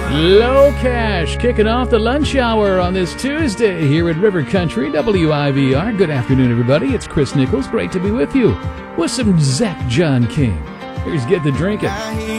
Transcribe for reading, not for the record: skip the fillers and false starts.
Low Cash kicking off the lunch hour on this Tuesday here at River Country, WIVR. Good afternoon, everybody. It's Chris Nichols. Great to be with you with some Zach John King. Here's Get the Drinkin'.